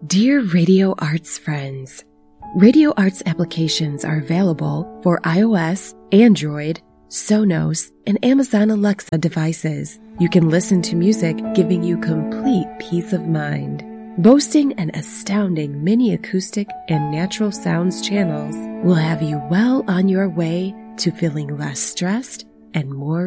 Dear Radio Arts friends, Radio Arts applications are available for iOS, Android, Sonos, and Amazon Alexa devices. You can listen to music, giving you complete peace of mind. Boasting an astounding mini acoustic and natural sounds channels will have you well on your way to feeling less stressed and more